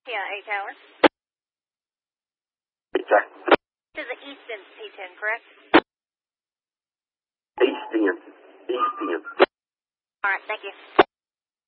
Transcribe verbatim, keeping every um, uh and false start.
Yeah, A Tower. Check. This is the Easton P ten, correct? Easton. Easton. All right, thank you.